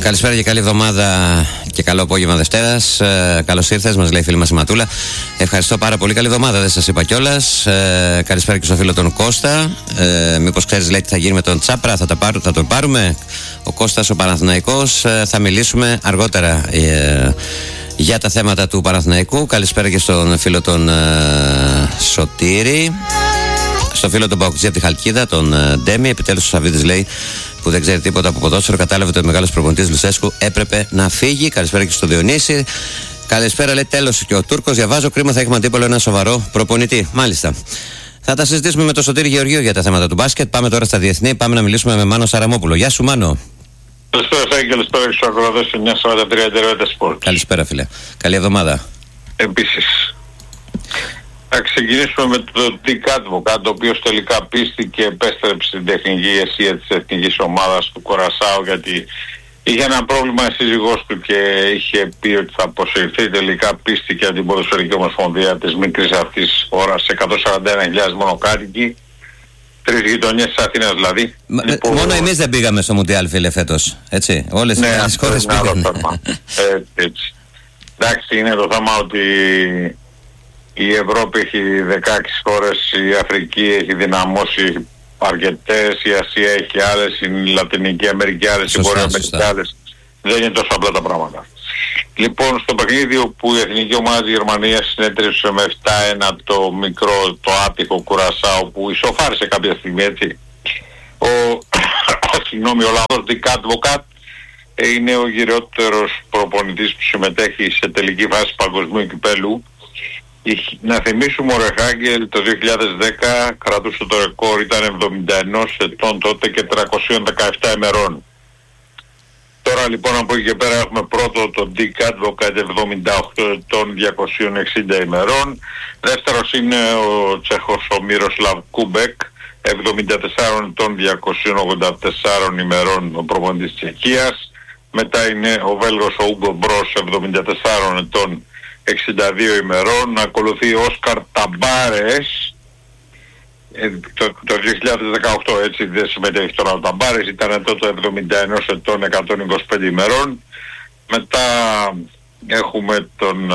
Καλησπέρα και καλή εβδομάδα και καλό απόγευμα Δευτέρας. Καλώς ήρθες, μας λέει η φίλη μας η Ματούλα. Ευχαριστώ πάρα πολύ. Καλή εβδομάδα, δεν σας είπα κιόλας. Καλησπέρα και στο φίλο τον Κώστα. Μήπως ξέρεις, λέει, τι θα γίνει με τον Τσάπρα, θα τον πάρουμε. Ο Κώστας ο Παναθηναϊκός. Θα μιλήσουμε αργότερα για τα θέματα του Παναθηναϊκού. Καλησπέρα και στον φίλο τον Σωτήρη. Στο φίλο τον Παοκτζή από τη Χαλκίδα, τον Ντέμι. Επιτέλους ο Σαββίδης, λέει, που δεν ξέρει τίποτα από ποδόσφαιρο, κατάλαβε ότι ο μεγάλος προπονητής Λουσέσκου έπρεπε να φύγει. Καλησπέρα και στο Διονύση. Καλησπέρα, λέει, τέλος και ο Τούρκος. Διαβάζω, κρίμα, θα έχουμε αντίπολο ένα σοβαρό προπονητή. Μάλιστα. Θα τα συζητήσουμε με τον Σωτήρη Γεωργίου για τα θέματα του μπάσκετ. Πάμε τώρα στα διεθνή. Πάμε να μιλήσουμε με Μάνο Σαραμόπουλο. Γεια σου, Μάνο. Καλησπέρα, Σάκη, καλησπέρα και στους ακροατές του 943 Ιντερνετ Σπορτ. Καλησπέρα, φίλε. Καλή εβδομάδα. Επίσης. Θα ξεκινήσουμε με το Dick Advocaat, το οποίο τελικά πίστηκε, επέστρεψε στην τεχνική ηγεσία της εθνικής ομάδας του Κορασάου, γιατί είχε ένα πρόβλημα η σύζυγός του και είχε πει ότι θα αποσυρθεί. Τελικά πίστηκε από την Ποδοσφαιρική Ομοσπονδία της μικρής αυτής χώρας, 141.000 μονοκάτοικοι, 3 γειτονιές της Αθήνας δηλαδή. Λοιπόν, μόνο εμείς δεν πήγαμε στο Μουντιάλ, φίλε, φέτος, έτσι. Όλες οι άλλες χώρες πήγαν. Έτσι. Εντάξει, είναι το θέμα ότι η Ευρώπη έχει 16 χώρες, η Αφρική έχει δυναμώσει αρκετές, η Ασία έχει άλλες, η Λατινική Αμερική άλλες, η Βόρεια Αμερική άλλες. Δεν είναι τόσο απλά τα πράγματα. Λοιπόν, στο παιχνίδι όπου η εθνική ομάδα της Γερμανίας συνέτρεψε με 7-1 το μικρό, το άτυχο Κουρασάο, που ισοφάρισε κάποια στιγμή, έτσι. Ο Ολλανδός Dick Advocaat είναι ο γυρεότερος προπονητής που συμμετέχει σε τελική φάση παγκοσμίου κυπέλου. Να θυμίσουμε, ο Ρεχάγκελ το 2010 κρατούσε το ρεκόρ, ήταν 71 ετών τότε και 317 ημερών. Τώρα λοιπόν από εκεί και πέρα έχουμε πρώτο τον Dick Advocaat, 78 ετών, 260 ημερών. Δεύτερος είναι ο Τσέχος ο Μίροσλαβ Κούμπεκ, 74 ετών, 284 ημερών, ο προπονητής της Τσεχίας. Μετά είναι ο Βέλγος ο Ούγκο Μπρος, 74 ετών, 62 ημερών. Ακολουθεί ο Όσκαρ Ταμπάρες, το 2018, έτσι δεν συμμετέχει τώρα ο Ταμπάρες, ήταν τότε 71 ετών, 125 ημερών. Μετά έχουμε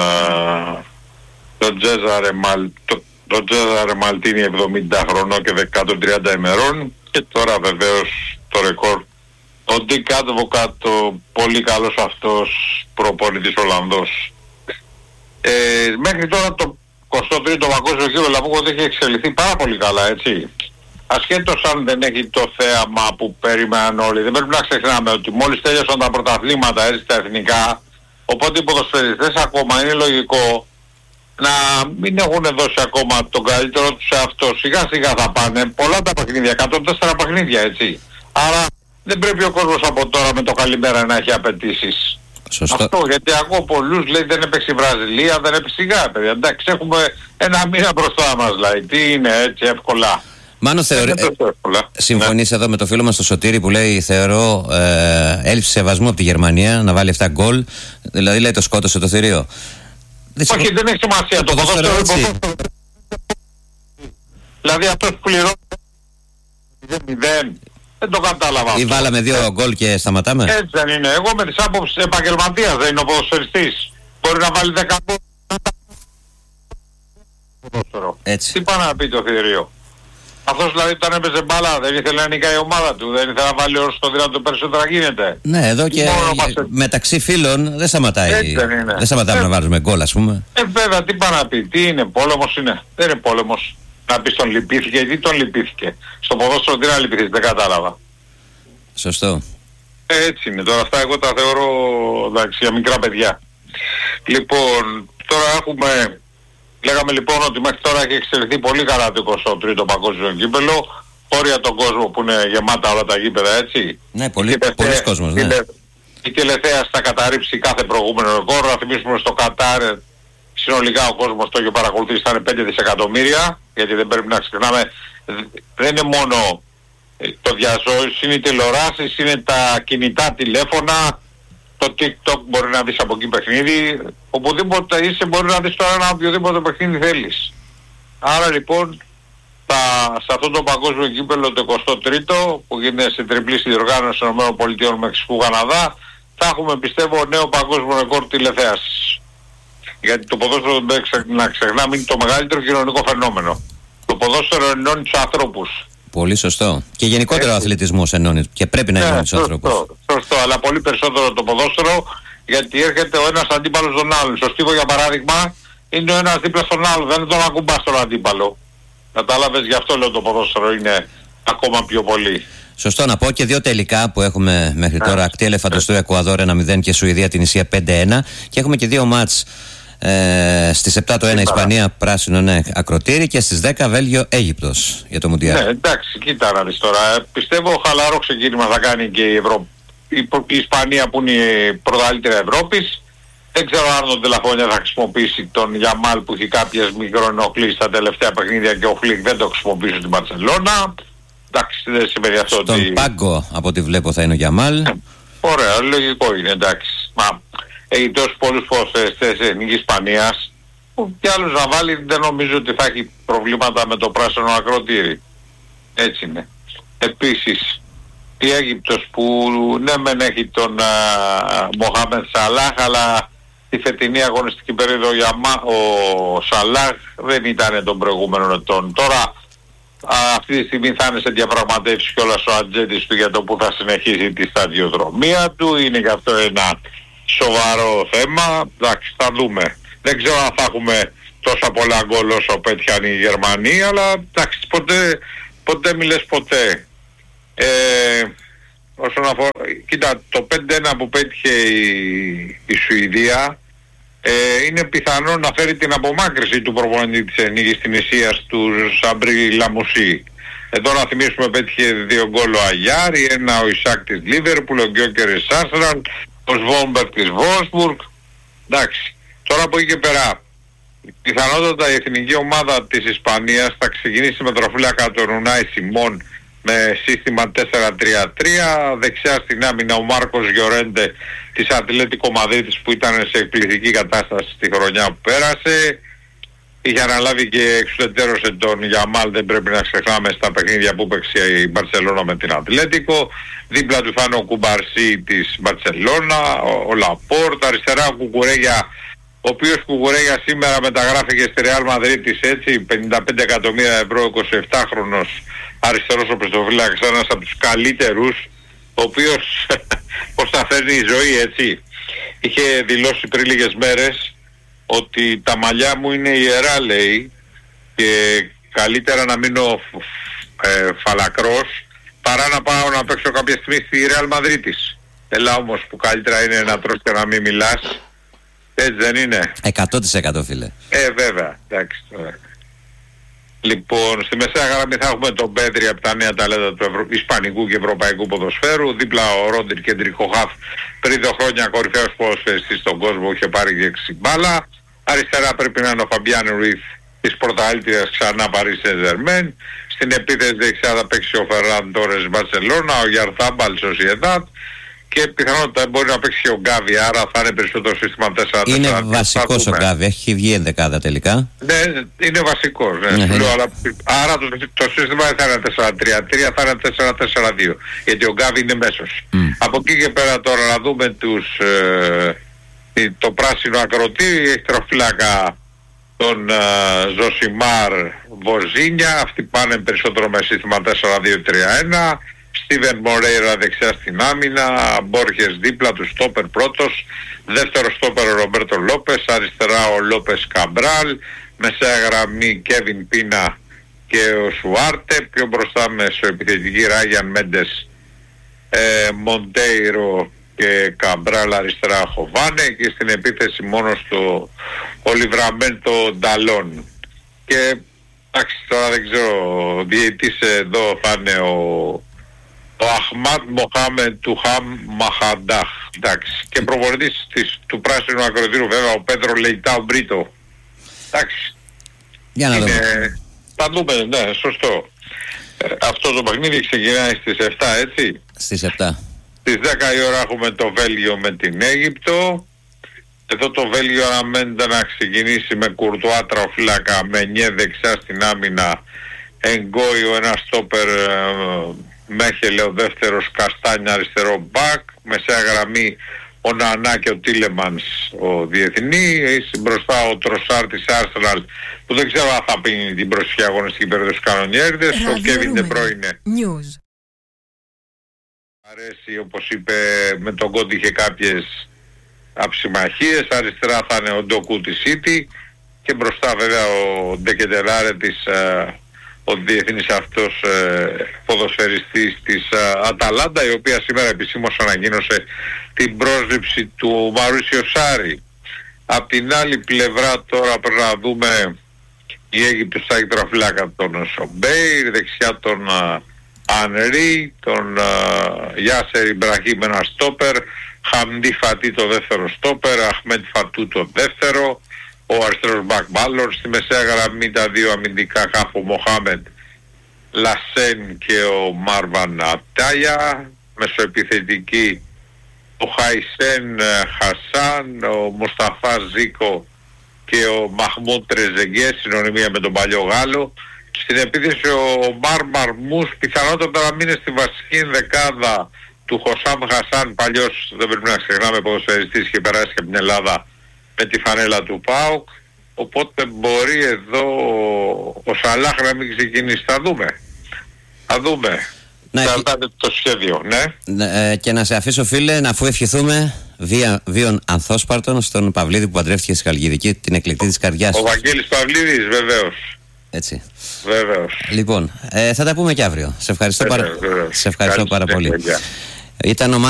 τον Τζέζαρε Μαλτίνι, 70 χρονών και 130 ημερών. Και τώρα βεβαίως το ρεκόρ, ο Dick Advocaat, το πολύ καλός αυτός προπονητής Ολλανδός. Μέχρι τώρα το 23ο παγκόσμιο κύπελλο που έχει εξελιχθεί πάρα πολύ καλά, έτσι. Ασχέτως αν δεν έχει το θέαμα που περίμεναν όλοι, δεν πρέπει να ξεχνάμε ότι μόλις τέλειωσαν τα πρωταθλήματα, έτσι, τα εθνικά, οπότε οι ποδοσφαιριστές ακόμα είναι λογικό να μην έχουν δώσει ακόμα τον καλύτερο τους σε αυτό. Σιγά σιγά θα πάνε πολλά τα παιχνίδια, 104 παιχνίδια, έτσι. Άρα δεν πρέπει ο κόσμος από τώρα με το καλημέρα να έχει απαιτήσεις. Σωστό. Αυτό, γιατί ακούω πολλούς, λέει, δεν έπαιξε η Βραζιλία, δεν έπαιξε η Γάτα, παιδιά. Εντάξει, έχουμε ένα μήνα μπροστά μας, δηλαδή. Τι είναι, έτσι, εύκολα. Μάνο, συμφωνείς εδώ με το φίλο μας το Σωτήρη που λέει, θεωρώ έλλειψη σεβασμού από τη Γερμανία να βάλει 7 γκολ, δηλαδή λέει το σκότωσε το θηρίο. Όχι, δεν έχει σημασία το ποδόσφαιρο, έτσι. Δηλαδή αυτός που πληρώνει 0-0. Δεν το κατάλαβα. Ή βάλαμε 2 γκολ και σταματάμε. Έτσι δεν είναι. Εγώ με τις άποψεις επαγγελματίας δεν είναι ο ποδοσφαιριστής. Μπορεί να βάλει 10 γκολ. Έτσι. Τι πάει να πει το θηρίο. Αυτός δηλαδή όταν έπαιζε μπάλα δεν ήθελε να νικάει η ομάδα του. Δεν ήθελε να βάλει όσο το δυνατό περισσότερα γίνεται. Ναι, εδώ και μεταξύ φίλων δεν σταματάει. Έτσι δεν είναι. Δεν σταματάμε να βάλουμε γκολ, ας πούμε. Βέβαια, τι πάει να πει. Τι είναι, πόλεμος είναι. Δεν είναι πόλεμος. Να πεις τον λυπήθηκε, γιατί τον λυπήθηκε. Στο ποδόσφαιρο τι να λυπηθείς, δεν κατάλαβα. Σωστό. Έτσι είναι. Τώρα αυτά εγώ τα θεωρώ, εντάξει, για μικρά παιδιά. Λοιπόν, τώρα λέγαμε λοιπόν ότι μέχρι τώρα έχει εξελιχθεί πολύ καλά το 23ο παγκόσμιο κύπελλο. Όρια τον κόσμο που είναι γεμάτα όλα τα γήπεδα, έτσι. Ναι, πολλοί κόσμος, ναι. Η Τελεθέας θα καταρρύψει κάθε προηγούμενο ρεκόρ. Να θυμίσουμε στο Κατάρ, συνολικά ο κόσμος το έχει παρακολουθήσει, ήταν 5 δισεκατομμύρια, γιατί δεν πρέπει να ξεχνάμε, δεν είναι μόνο το διαζώσεις, είναι οι τηλεοράσεις, είναι τα κινητά τηλέφωνα, το TikTok μπορεί να δεις από εκεί παιχνίδι, οπουδήποτε είσαι μπορεί να δεις τώρα ένα οποιοδήποτε παιχνίδι θέλεις. Άρα λοιπόν σε αυτό το παγκόσμιο κύπελλο το 23ο που γίνεται στην τριπλή διοργάνωση των ΗΠΑ, Μεξικού, Καναδά, θα έχουμε, πιστεύω, νέο παγκόσμιο ρεκόρ τηλεθέασης. Γιατί το ποδόσφαιρο, να ξεχνάμε, είναι το μεγαλύτερο κοινωνικό φαινόμενο. Το ποδόσφαιρο ενώνει τους ανθρώπους. Πολύ σωστό. Και γενικότερα ο αθλητισμός ενώνει και πρέπει να ενώνει τους ανθρώπους. Σωστό, αλλά πολύ περισσότερο το ποδόσφαιρο, γιατί έρχεται ο ένας αντίπαλος τον άλλον. Στο στίβο, για παράδειγμα, είναι ο ένας δίπλα στον άλλο, δεν τον ακουμπάς τον αντίπαλο. Κατάλαβες, γι' αυτό λέω το ποδόσφαιρο είναι ακόμα πιο πολύ. Σωστό. Να πω και 2 τελικά που έχουμε μέχρι τώρα. Ακτή Ελεφαντοστού Εκουαδόρ 1-0 και Σουηδία την Ισία 5-1. Και έχουμε και 2 μάτς. Στις 7 το 1 Ισπανία πράσινο, ναι, ακροτήρι, και στις 10 Βέλγιο Αίγυπτος για το Μουντιάλ. Ναι, εντάξει, κοίτα να δεις τώρα. Πιστεύω χαλαρό ξεκίνημα θα κάνει και η Ισπανία που είναι η πρωταθλήτρια Ευρώπης. Δεν ξέρω αν ο Ντελαφόνια θα χρησιμοποιήσει τον Γιαμάλ που έχει κάποιες μικροενοχλήσεις στα τελευταία παιχνίδια και ο Φλικ δεν το χρησιμοποιήσει στην Μπαρσελόνα. Εντάξει, δεν σημαίνει αυτό ότι... Στον πάγκο από ό,τι βλέπω θα είναι ο Γιαμάλ. Ωραία, λογικό είναι, εντάξει. Μα έχει τόσους πολλούς ποδοσφαιριστές εθνικής Ισπανίας που κι άλλους να βάλει, δεν νομίζω ότι θα έχει προβλήματα με το πράσινο ακροτήρι. Έτσι είναι. Επίσης η Αίγυπτος που ναι μεν έχει τον Μοχάμεντ Σαλάχ, αλλά τη φετινή αγωνιστική περίοδο ο Σαλάχ δεν ήταν των προηγούμενων ετών. Τώρα αυτή τη στιγμή θα είναι σε διαπραγματεύσεις κιόλας ο ατζέντης του για το που θα συνεχίσει τη σταδιοδρομία του. Είναι γι' αυτό ένα σοβαρό θέμα. Εντάξει, θα δούμε. Δεν ξέρω αν θα έχουμε τόσα πολλά γκολ όσο πέτυχαν οι Γερμανοί, αλλά εντάξει, ποτέ μιλες ποτέ. Όσον αφορά, κοίτα, το 5-1 που πέτυχε η Σουηδία είναι πιθανό να φέρει την απομάκρυση του προπονητή της εθνικής Τινησίας του Σαμπρί Λαμουσί. Εδώ να θυμίσουμε πέτυχε 2 γκολ ο Αγιάρη, 1 ο Ισάκ της Λίβερπουλ, ο Γκιόκερ της Άρσεναλ, ο Σβόμπερ της Βόλσμπουργκ. Εντάξει, τώρα από εκεί και πέρα πιθανότατα η εθνική ομάδα της Ισπανίας θα ξεκινήσει με τροφύλακα τον Ουνάι Σιμών με σύστημα 4-3-3, δεξιά στην άμυνα ο Μάρκος Γιορέντε της Ατλέτικο Μαδρίτης που ήταν σε εκπληκτική κατάσταση στη χρονιά που πέρασε. Είχε αναλάβει και εξουδετερώσε τον Γιαμάλ, δεν πρέπει να ξεχνάμε, στα παιχνίδια που παίξει η Μπαρσελόνα με την Ατλέτικο. Δίπλα του θα είναι ο Κουμπαρσί της Μπαρσελόνα, ο Λαπόρτ, αριστερά ο Κουκουρέγια, ο οποίος Κουκουρέγια σήμερα μεταγράφηκε στη Ρεάλ Μαδρίτης, έτσι, 55 εκατομμύρια ευρώ, 27χρονος αριστερός οπισθοφύλακας, ένας από τους καλύτερους, ο οποίος πως θα φέρνει η ζωή, έτσι. Είχε δηλώσει πριν λίγες μέρες ότι τα μαλλιά μου είναι ιερά, λέει, και καλύτερα να μείνω φαλακρός παρά να πάω να παίξω κάποια στιγμή στη Ρεάλ Μαδρίτης. Έλα όμως που καλύτερα είναι να τρως και να μην μιλάς. Έτσι δεν είναι? 100% φίλε. Βέβαια, εντάξει. Λοιπόν, στη μεσαία γραμμή θα έχουμε τον Πέδρη από τα νέα ταλέντα του Ισπανικού και Ευρωπαϊκού ποδοσφαίρου. Δίπλα ο Ρόντρι κεντρικό χαφ, πριν 2 χρόνια κορυφαίος ποδοσφαιριστής στον κόσμο, είχε πάρει και 6 μπάλα. Αριστερά πρέπει να είναι ο Φαμπιάν Ρουίθ της πρωταθλήτριας ξανά Παρί Σεν-Ζερμέν. Στην επίθεση δεξιά θα παίξει ο Φεράν Τόρες Μπαρσελόνα, ο Γιαρθάμπαλ Σοσιεδάτ. Και πιθανότατα μπορεί να παίξει και ο Γκάβι, άρα θα είναι περισσότερο σύστημα 4-4. Είναι βασικός ο Γκάβι, έχει βγει ενδεκάδα τελικά. Ναι, είναι βασικός. Ναι. Αλλά, άρα το σύστημα θα είναι 4-3-3, θα είναι 4-4-2. Γιατί ο Γκάβι είναι μέσος. Από εκεί και πέρα τώρα να δούμε το πράσινο ακροτήρι, έχει τροφύλακα τον Ζωσιμάρ Βοζίνια, αυτοί πάνε περισσότερο με σύστημα 4-2-3-1. Στίβεν Μορέιρα δεξιά στην άμυνα, Μπόρχες δίπλα του, στόπερ πρώτος, δεύτερο στόπερ ο Ρομπέρτο Λόπες, αριστερά ο Λόπες Καμπράλ, μεσαία γραμμή Κέβιν Πίνα και ο Σουάρτε, πιο μπροστά μεσοεπιθετική Ράγιαν Μέντες, Μοντέιρο και Καμπράλ, αριστερά Χοβάνε, και στην επίθεση μόνο στο Ολιβραμέντο Νταλόν. Και εντάξει, τώρα δεν ξέρω, ο διαιτής εδώ θα είναι ο Αχμάτ Μοχάμεν του Χαμ Μαχαντάχ. Εντάξει. Και προπονητής του πράσινου ακροτήρου βέβαια ο Πέντρο Λεϊτάου Μπρίτο. Εντάξει. Για να δούμε. Θα δούμε, ναι, σωστό. Αυτό το παιχνίδι ξεκινάει στις 7, έτσι. Στις 7. Στις 10 η ώρα έχουμε το Βέλγιο με την Αίγυπτο. Εδώ το Βέλγιο αναμένεται να ξεκινήσει με Κουρτουά τροφύλακα, με Νιέ δεξιά στην άμυνα, Εγκόιο ένα στόπερ, Μέχελε ο δεύτερος, Καστάνια αριστερό μπακ, μεσαία γραμμή ο Νανά και ο Τίλεμανς ο διεθνής, μπροστά ο Τροσάρ της Arsenal που δεν ξέρω αν θα πίνει την προσοχή αγωνιστική περίοδο στους κανονιέριδες, ο Κέβιν Ντε Μπρόινε. Αρέσει, όπως είπε, με τον Κόντι είχε κάποιες αψημαχίες, αριστερά θα είναι ο Ντοκού της City και μπροστά βέβαια ο Ντεκετελάρε της, ο διεθνής αυτός ποδοσφαιριστής της Αταλάντα, η οποία σήμερα επισήμως ανακοίνωσε την πρόσληψη του Μαουρίσιο Σάρι. Απ' την άλλη πλευρά τώρα πρέπει να δούμε, η Αίγυπτος θα έχει τραφυλάκα τον Σομπέιρ, δεξιά τον Ανρί, τον Γιάσερ Ιμπραχήμ ένα στόπερ, Χαμντί Φατί το δεύτερο στόπερ, Αχμέντ Φατού το δεύτερο, ο αριστερός μπακ Μάλλον, στη μεσαία γραμμή τα δύο αμυντικά χάφ, ο Μοχάμεντ Λασέν και ο Μάρβαν Ατάγια, μεσοεπιθετική ο Χαϊσέν Χασάν, ο Μουσταφά Ζίκο και ο Μαχμούντ Τρεζεγκέ, συνωνυμία με τον παλιό Γάλλο. Στην επίθεση ο Μάρμαρ Μους, πιθανότατα να μείνει στη βασική δεκάδα του Χωσάμ Χασάν, παλιός, δεν πρέπει να ξεχνάμε, ποδοσφαιριστής και περάσει και από την Ελλάδα με τη φανέλα του ΠΑΟΚ, οπότε μπορεί εδώ ο Σαλάχ να μην ξεκινήσει. Θα δούμε. Εξαρτάται το σχέδιο, ναι. Και να σε αφήσω, φίλε, αφού ευχηθούμε βίον ανθόσπαρτον στον Παυλίδη που παντρεύτηκε στη Χαλκιδική, την εκλεκτή της καρδιάς. Ο Βαγγέλης Παυλίδης, βεβαίως. Έτσι. Βεβαίως. Λοιπόν, θα τα πούμε και αύριο. Σε ευχαριστώ πάρα πολύ. Ήταν ο